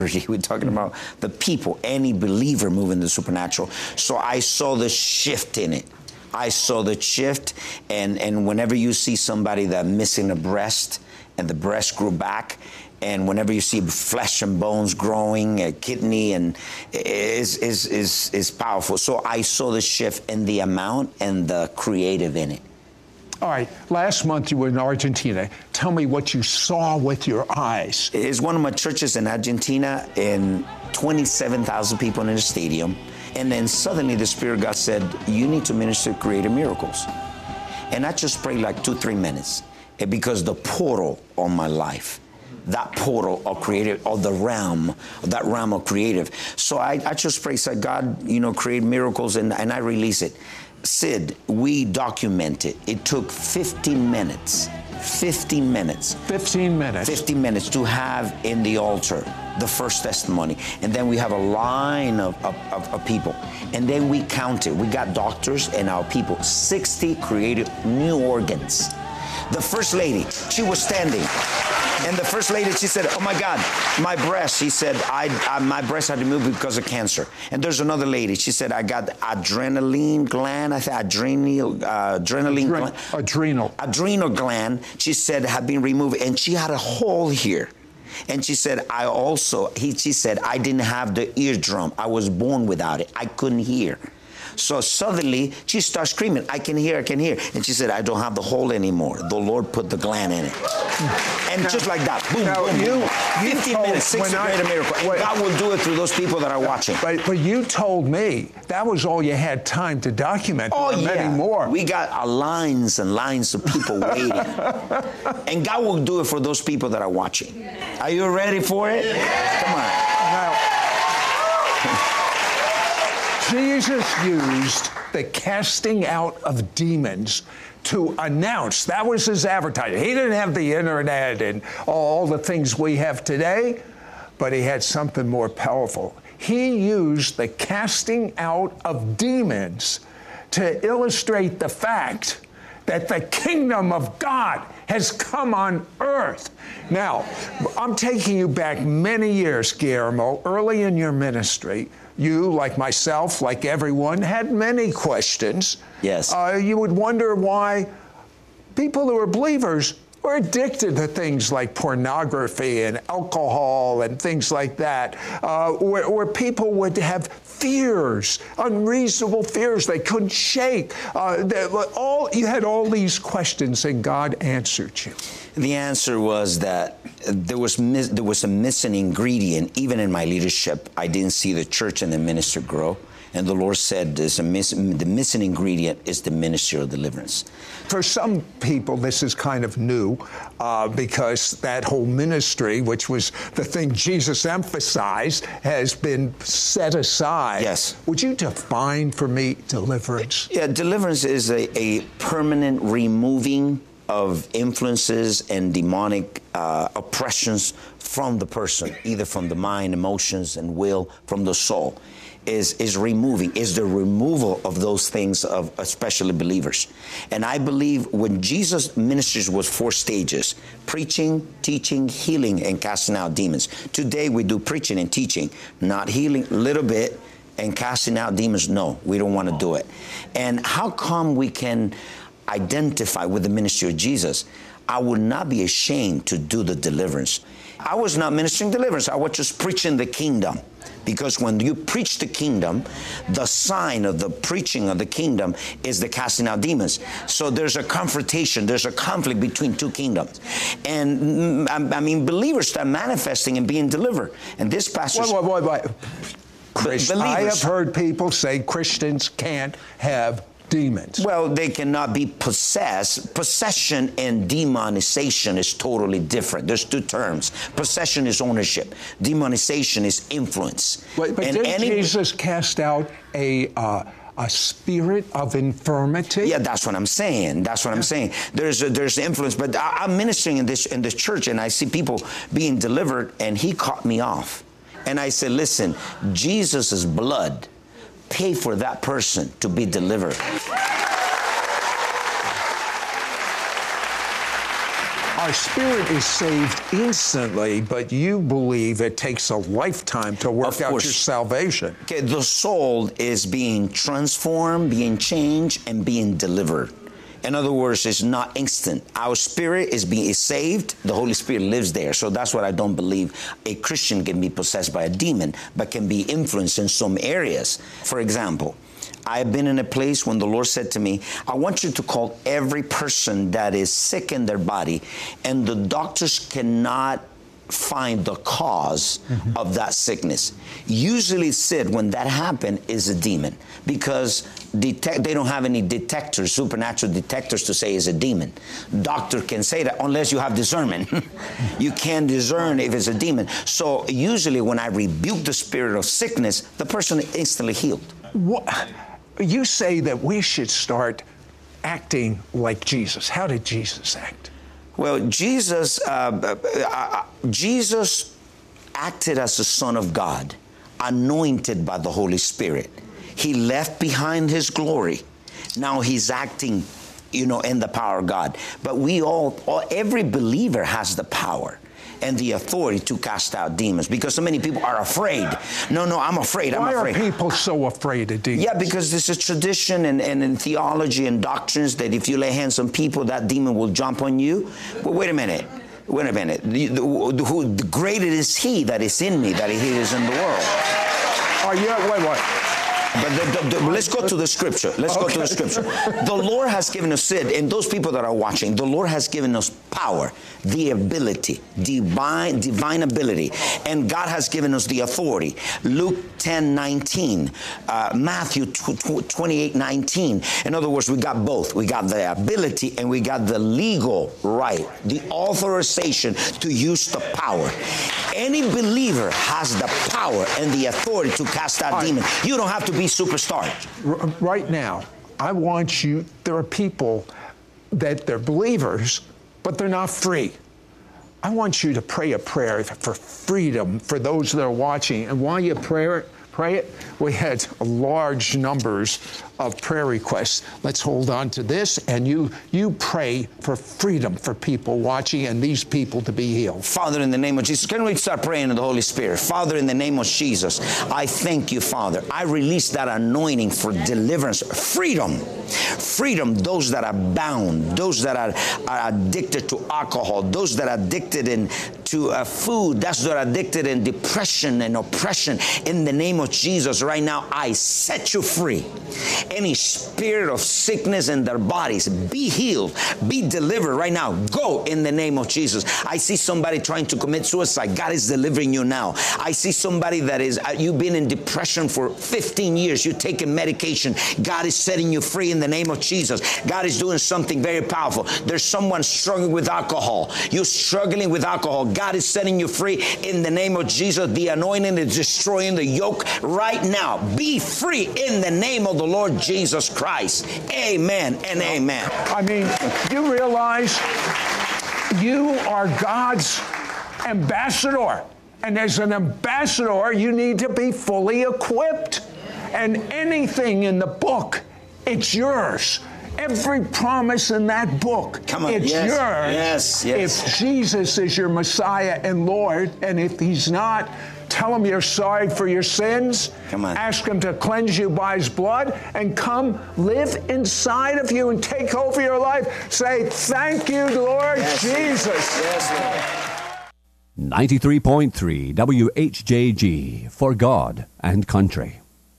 We're talking about the people, any believer moving the supernatural. So I saw the shift in it. I saw the shift, and whenever you see somebody that's missing a breast, and the breast grew back, and whenever you see flesh and bones growing, a kidney, and is powerful. So I saw the shift in the amount and the creative in it. All right, last month you were in Argentina. Tell me what you saw with your eyes. It's one of my churches in Argentina, and 27,000 people in the stadium. And then suddenly the Spirit of God said, you need to minister creative miracles. And I just prayed like 2-3 minutes, because the portal on my life, that portal of creative, or the realm, that realm of creative. So I just prayed, said, God, create miracles, and I release it. Sid, we document it. It took 15 minutes. 15 minutes. 15 minutes. 15 minutes to have in the altar the first testimony. And then we have a line of people. And then we counted. We got doctors and our people, 60 creative new organs. The first lady, she was standing. And the first lady, she said, oh my God, my breast. She said, my breast had to move because of cancer. And there's another lady, she said, I got adrenaline gland. I said adrenal gland, she said, had been removed. And she had a hole here. And she said, she said, I didn't have the eardrum. I was born without it. I couldn't hear. So suddenly, she starts screaming, I can hear. And she said, I don't have the hole anymore. The Lord put the gland in it. And just like that, boom, boom. 15 minutes, 60 greater miracle. God will do it through those people that are watching. But you told me that was all you had time to document. Oh, yeah. Many more. We got lines and lines of people waiting. And God will do it for those people that are watching. Are you ready for it? Come on. Now, Jesus used the casting out of demons to announce. That was his advertising. He didn't have the internet and all the things we have today, but he had something more powerful. He used the casting out of demons to illustrate the fact that the kingdom of God has come on earth. Now, I'm taking you back many years, Guillermo, early in your ministry. You, like myself, like everyone, had many questions. Yes. You would wonder why people who are believers were addicted to things like pornography and alcohol and things like that, where people would have fears, unreasonable fears they couldn't shake. You had all these questions, and God answered you. The answer was that there was a missing ingredient. Even in my leadership, I didn't see the church and the minister grow. And the Lord said the missing ingredient is the ministry of deliverance. For some people, this is kind of new because that whole ministry, which was the thing Jesus emphasized, has been set aside. Yes. Would you define for me deliverance? Yeah, deliverance is a permanent removing of influences and demonic oppressions from the person, either from the mind, emotions, and will, from the soul. Is the removal of those things of especially believers. And I believe when Jesus' ministry was 4 stages: preaching, teaching, healing, and casting out demons. Today we do preaching and teaching, not healing, a little bit, and casting out demons. No, we don't want to do it. And how come we can identify with the ministry of Jesus? I would not be ashamed to do the deliverance. I was not ministering deliverance. I was just preaching the kingdom. Because when you preach the kingdom, the sign of the preaching of the kingdom is the casting out demons. So there's a confrontation, there's a conflict between 2 kingdoms. And I mean, believers start manifesting and being delivered. And this pastor... Wait. I have heard people say Christians can't have demons. Well, they cannot be possessed. Possession and demonization is totally different. There's 2 terms. Possession is ownership. Demonization is influence. But did Jesus cast out a spirit of infirmity? Yeah, that's what I'm saying. There's influence. But I'm ministering in this church, and I see people being delivered, and he caught me off. And I said, listen, Jesus' blood pay for that person to be delivered. Our spirit is saved instantly, but you believe it takes a lifetime to work out your salvation. Okay, the soul is being transformed, being changed, and being delivered. In other words, it's not instant. Our spirit is saved. The Holy Spirit lives there. So that's what I don't believe a Christian can be possessed by a demon, but can be influenced in some areas. For example, I've been in a place when the Lord said to me, I want you to call every person that is sick in their body, and the doctors cannot find the cause of that sickness. Usually, Sid, when that happens, is a demon, because they don't have any detectors, supernatural detectors, to say it's a demon. Doctor can say that unless you have discernment. You can't discern if it's a demon. So usually when I rebuke the spirit of sickness, the person is instantly healed. What? You say that we should start acting like Jesus. How did Jesus act? Well, Jesus acted as the Son of God, anointed by the Holy Spirit. He left behind his glory. Now he's acting, in the power of God. But every believer has the power and the authority to cast out demons, because so many people are afraid. No, I'm afraid. Why are people so afraid of demons? Yeah, because there's a tradition and in theology and doctrines that if you lay hands on people, that demon will jump on you. Well, wait a minute. The greater is he that is in me than he is in the world. Wait. But let's go to the scripture. Go to the scripture. The Lord has given us, Sid, and those people that are watching, the Lord has given us power, the ability, divine ability, and God has given us the authority. Luke 10:19, Matthew 28:19. In other words, we got both. We got the ability and we got the legal right, the authorization to use the power. Any believer has the power and the authority to cast out demons. You don't have to be superstar. Right now, I want you, there are people that they're believers, but they're not free. I want you to pray a prayer for freedom for those that are watching. And while you pray it, we had large numbers of prayer requests. Let's hold on to this, and you pray for freedom for people watching and these people to be healed. Father, in the name of Jesus, can we start praying in the Holy Spirit? Father, in the name of Jesus, I thank you, Father. I release that anointing for deliverance, freedom, those that are bound, those that are addicted to alcohol, those that are addicted to food, those that are addicted in depression and oppression. In the name of Jesus, right now, I set you free. Any spirit of sickness in their bodies, be healed, be delivered right now. Go in the name of Jesus. I see somebody trying to commit suicide. God is delivering you now. I see somebody that is, you've been in depression for 15 years. You're taking medication. God is setting you free in the name of Jesus. God is doing something very powerful. There's someone struggling with alcohol. You're struggling with alcohol. God is setting you free in the name of Jesus. The anointing is destroying the yoke right now. Be free in the name of the Lord Jesus Christ. Amen and amen. I mean, you realize you are God's ambassador. And as an ambassador, you need to be fully equipped. And anything in the book, it's yours. Every promise in that book, it's yours. Yes. If Jesus is your Messiah and Lord, and if he's not, tell him you're sorry for your sins. Come on. Ask him to cleanse you by his blood and come live inside of you and take over your life. Say, thank you, Lord Jesus. Yes, Lord. 93.3 WHJG, for God and country.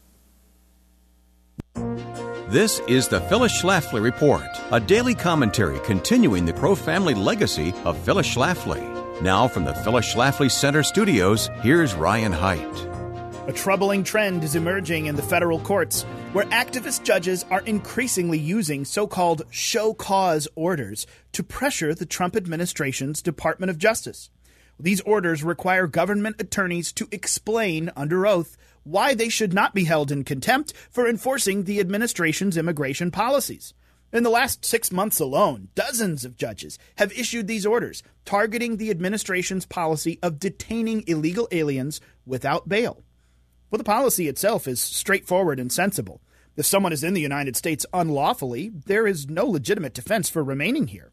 This is the Phyllis Schlafly Report, a daily commentary continuing the Crow family legacy of Phyllis Schlafly. Now from the Phyllis Schlafly Center studios, here's Ryan Haidt. A troubling trend is emerging in the federal courts, where activist judges are increasingly using so-called show cause orders to pressure the Trump administration's Department of Justice. These orders require government attorneys to explain under oath why they should not be held in contempt for enforcing the administration's immigration policies. In the last 6 months alone, dozens of judges have issued these orders, targeting the administration's policy of detaining illegal aliens without bail. Well, the policy itself is straightforward and sensible. If someone is in the United States unlawfully, there is no legitimate defense for remaining here.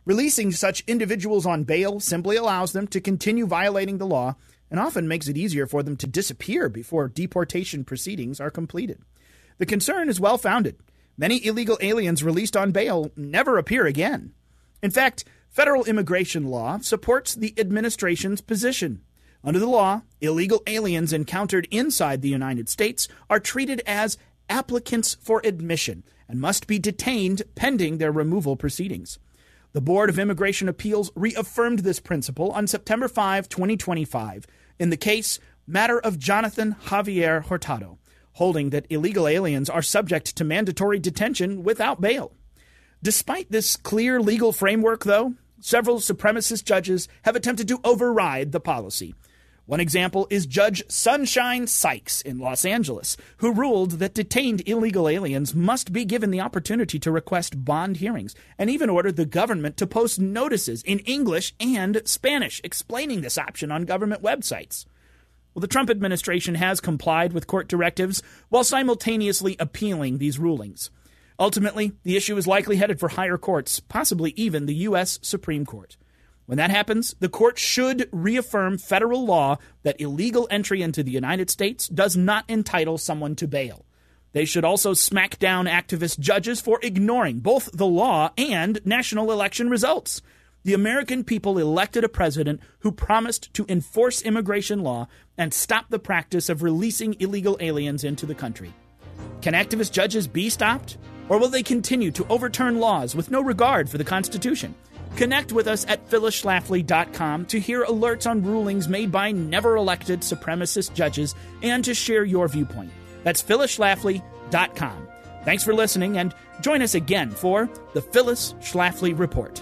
Releasing such individuals on bail simply allows them to continue violating the law and often makes it easier for them to disappear before deportation proceedings are completed. The concern is well-founded. Many illegal aliens released on bail never appear again. In fact, federal immigration law supports the administration's position. Under the law, illegal aliens encountered inside the United States are treated as applicants for admission and must be detained pending their removal proceedings. The Board of Immigration Appeals reaffirmed this principle on September 5, 2025, in the case Matter of Jonathan Javier Hurtado, holding that illegal aliens are subject to mandatory detention without bail. Despite this clear legal framework, though, several supremacist judges have attempted to override the policy. One example is Judge Sunshine Sykes in Los Angeles, who ruled that detained illegal aliens must be given the opportunity to request bond hearings, and even ordered the government to post notices in English and Spanish explaining this option on government websites. Well, the Trump administration has complied with court directives while simultaneously appealing these rulings. Ultimately, the issue is likely headed for higher courts, possibly even the U.S. Supreme Court. When that happens, the court should reaffirm federal law that illegal entry into the United States does not entitle someone to bail. They should also smack down activist judges for ignoring both the law and national election results. The American people elected a president who promised to enforce immigration law and stop the practice of releasing illegal aliens into the country. Can activist judges be stopped? Or will they continue to overturn laws with no regard for the Constitution? Connect with us at phyllisschlafly.com to hear alerts on rulings made by never-elected supremacist judges and to share your viewpoint. That's phyllisschlafly.com. Thanks for listening, and join us again for the Phyllis Schlafly Report.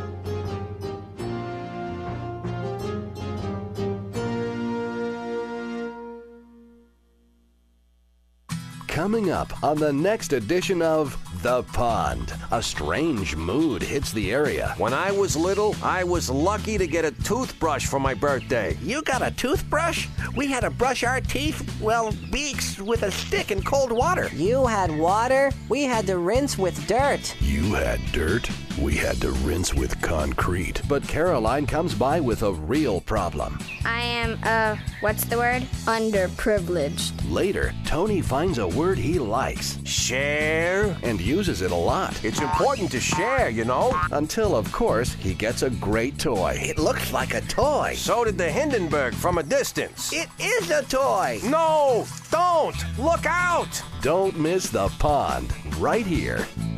Coming up on the next edition of The Pond, a strange mood hits the area. When I was little, I was lucky to get a toothbrush for my birthday. You got a toothbrush? We had to brush our teeth, beaks with a stick in cold water. You had water? We had to rinse with dirt. You had dirt? We had to rinse with concrete. But Caroline comes by with a real problem. I am, what's the word? Underprivileged. Later, Tony finds a word he likes. Share. And uses it a lot. It's important to share, you know. Until, of course, he gets a great toy. It looks like a toy. So did the Hindenburg from a distance. It is a toy. No, don't. Look out. Don't miss The Pond, right here